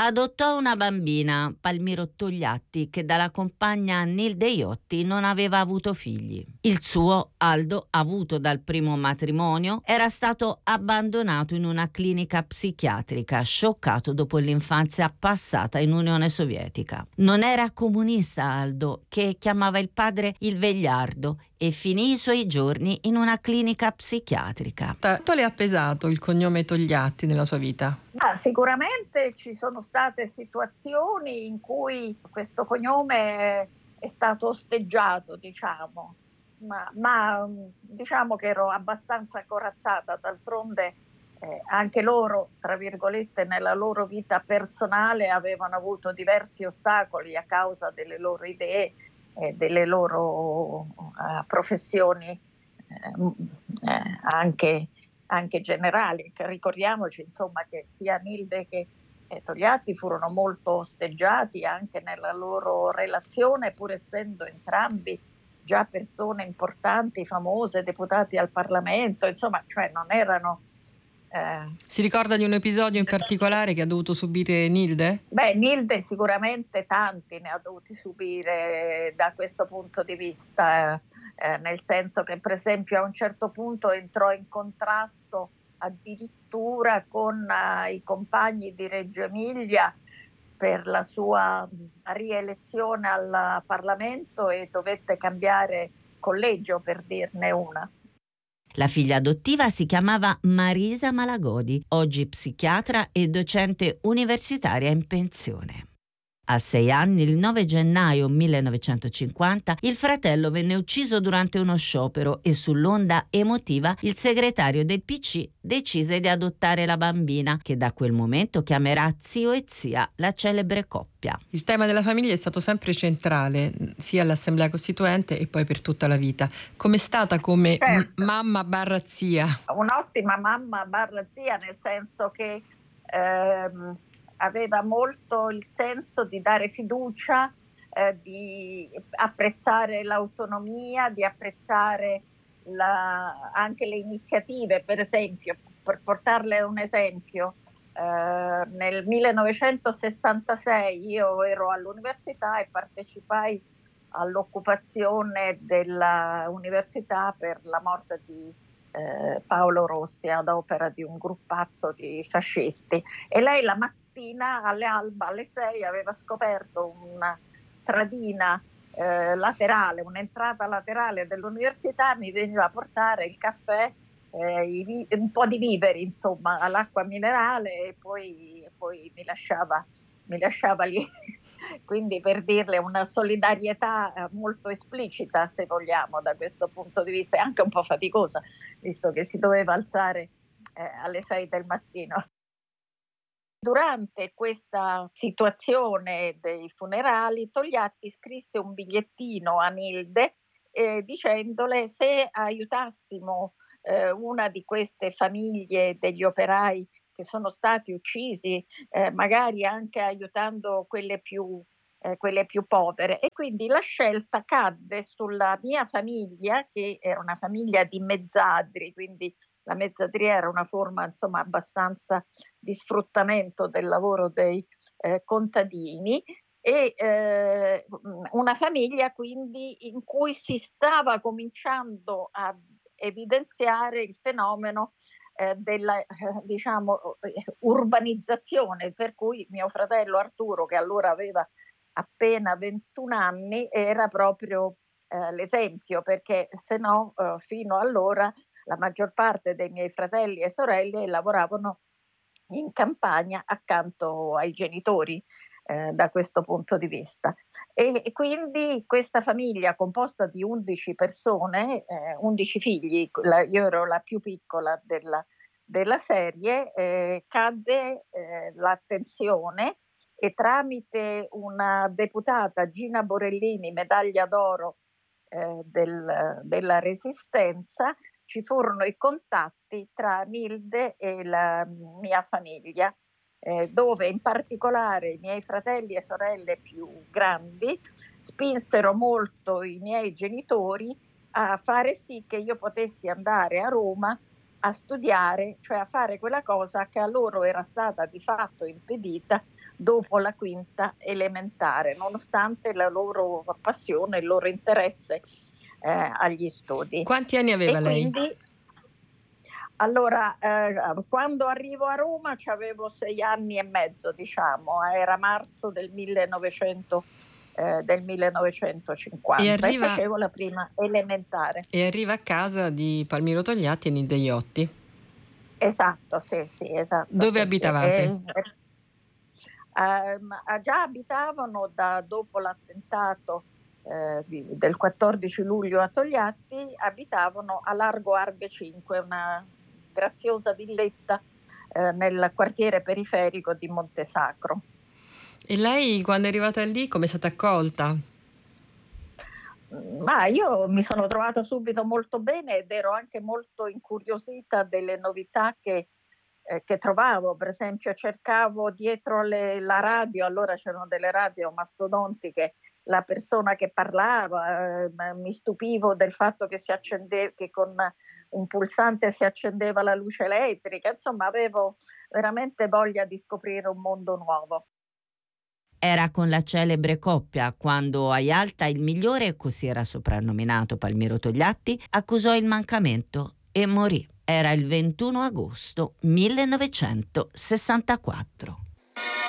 Adottò una bambina, Palmiro Togliatti, che dalla compagna Nilde Iotti non aveva avuto figli. Il suo, Aldo, avuto dal primo matrimonio, era stato abbandonato in una clinica psichiatrica, scioccato dopo l'infanzia passata in Unione Sovietica. Non era comunista Aldo, che chiamava il padre il vegliardo, e finì i suoi giorni in una clinica psichiatrica. Quanto le ha pesato il cognome Togliatti nella sua vita? Sicuramente ci sono state situazioni in cui questo cognome è stato osteggiato, diciamo, ma diciamo che ero abbastanza corazzata, d'altronde anche loro, tra virgolette, nella loro vita personale avevano avuto diversi ostacoli a causa delle loro idee e delle loro professioni anche generali. Ricordiamoci insomma che sia Nilde che Togliatti furono molto osteggiati anche nella loro relazione, pur essendo entrambi già persone importanti, famose, deputati al Parlamento, insomma, cioè non erano... Si ricorda di un episodio in particolare che ha dovuto subire Nilde? Nilde sicuramente tanti ne ha dovuti subire da questo punto di vista, nel senso che per esempio a un certo punto entrò in contrasto addirittura con i compagni di Reggio Emilia per la sua rielezione al Parlamento e dovette cambiare collegio, per dirne una. La figlia adottiva si chiamava Marisa Malagodi, oggi psichiatra e docente universitaria in pensione. A 6 anni, il 9 gennaio 1950, il fratello venne ucciso durante uno sciopero e sull'onda emotiva il segretario del PC decise di adottare la bambina, che da quel momento chiamerà zio e zia, la celebre coppia. Il tema della famiglia è stato sempre centrale, sia all'Assemblea Costituente e poi per tutta la vita. Com'è stata come mamma barra zia? Un'ottima mamma barra zia, nel senso che aveva molto il senso di dare fiducia, di apprezzare l'autonomia, di apprezzare anche le iniziative. Per esempio, per portarle un esempio, nel 1966 io ero all'università e partecipai all'occupazione dell'università per la morte di Paolo Rossi ad opera di un gruppazzo di fascisti, e lei la mattina all'alba alle 6 aveva scoperto una stradina laterale, un'entrata laterale dell'università, mi veniva a portare il caffè, un po' di viveri, insomma, l'acqua minerale, e poi mi lasciava lì. Quindi, per dirle, una solidarietà molto esplicita, se vogliamo, da questo punto di vista, e anche un po' faticosa, visto che si doveva alzare alle 6 del mattino. Durante questa situazione dei funerali, Togliatti scrisse un bigliettino a Nilde dicendole: se aiutassimo una di queste famiglie degli operai che sono stati uccisi, magari anche aiutando quelle più povere. E quindi la scelta cadde sulla mia famiglia, che era una famiglia di mezzadri, quindi la mezzadria era una forma, insomma, abbastanza di sfruttamento del lavoro dei contadini, e una famiglia quindi in cui si stava cominciando a evidenziare il fenomeno della diciamo urbanizzazione, per cui mio fratello Arturo, che allora aveva appena 21 anni, era proprio l'esempio, perché se no fino allora la maggior parte dei miei fratelli e sorelle lavoravano in campagna accanto ai genitori, da questo punto di vista. E quindi questa famiglia composta di 11 persone, 11 figli, io ero la più piccola della serie, cadde l'attenzione, e tramite una deputata, Gina Borellini, medaglia d'oro della Resistenza, ci furono i contatti tra Nilde e la mia famiglia, dove in particolare i miei fratelli e sorelle più grandi spinsero molto i miei genitori a fare sì che io potessi andare a Roma a studiare, cioè a fare quella cosa che a loro era stata di fatto impedita dopo la quinta elementare, nonostante la loro passione, il loro interesse agli studi. Quanti anni aveva lei? Quindi, allora, quando arrivo a Roma avevo 6 anni e mezzo, diciamo, era marzo del 1950 e facevo la prima elementare. E arriva a casa di Palmiro Togliatti e Nilde Iotti. Esatto, sì, esatto. Dove abitavate? Già abitavano dopo l'attentato del 14 luglio a Togliatti, abitavano a Largo Arbe 5, una graziosa villetta nel quartiere periferico di Montesacro. E lei, quando è arrivata lì, come è stata accolta? Ma io mi sono trovata subito molto bene ed ero anche molto incuriosita delle novità che trovavo. Per esempio, cercavo dietro la radio, allora c'erano delle radio mastodontiche, la persona che parlava, mi stupivo del fatto che che con un pulsante si accendeva la luce elettrica, insomma avevo veramente voglia di scoprire un mondo nuovo. Era con la celebre coppia quando a Yalta il migliore, così era soprannominato Palmiro Togliatti, accusò il mancamento e morì. Era il 21 agosto 1964.